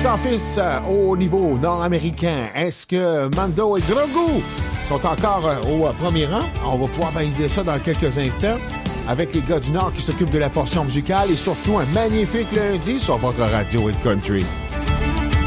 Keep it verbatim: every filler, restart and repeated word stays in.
box-office euh, au niveau nord-américain. Est-ce que Mando et Grogu sont encore euh, au euh, premier rang? On va pouvoir valider ça dans quelques instants avec les gars du Nord qui s'occupent de la portion musicale et surtout un magnifique lundi sur votre radio et country.